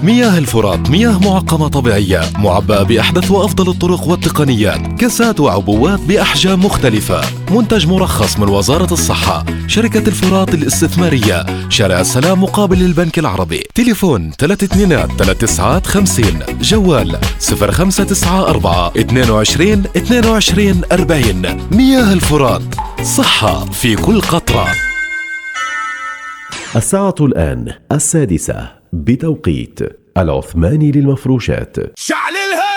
مياه الفرات مياه معقمة طبيعية معبأة بأحدث وأفضل الطرق والتقنيات، كاسات وعبوات بأحجام مختلفة، منتج مرخص من وزارة الصحة، شركة الفرات الاستثمارية، شارع السلام مقابل البنك العربي. تليفون 323950، جوال 0594 22 22 40. مياه الفرات، صحة في كل قطرة. الساعة الآن 6:00 بتوقيت العثماني للمفروشات.